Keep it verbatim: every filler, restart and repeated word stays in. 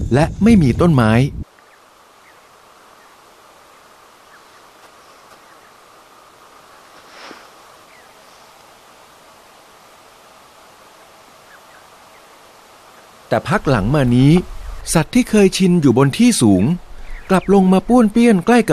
และไม่มีต้นไม้แต่พักหลังมานี้สัตว์ที่เคยชินอยู่บนที่สูงกลับลงมาป้วนเปี้ยนใกล้กับ